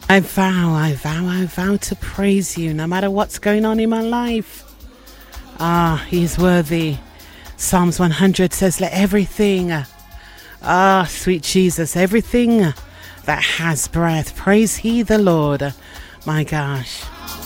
I vow to praise you no matter what's going on in my life. He is worthy. Psalms 100 says, let everything, sweet Jesus, everything that has breath, praise he the Lord. My gosh.